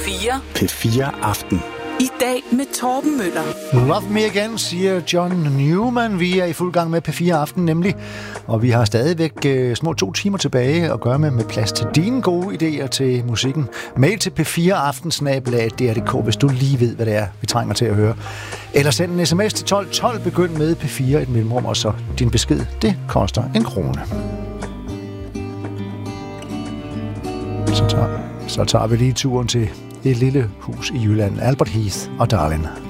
P4. P4 Aften. I dag med Torben Møller. Love me again, siger John Newman. Vi er i fuld gang med P4 Aften nemlig, og vi har stadigvæk små 2 timer tilbage at gøre med plads til dine gode idéer til musikken. Mail til p4aften@dr.dk, hvis du lige ved, hvad det er, vi trænger til at høre. Eller send en sms til 1212, begynd med P4 et mellemrum, og så din besked, det koster 1 krone. Så tager vi lige turen til et lille hus i Jylland, Albert Heath og Darlin.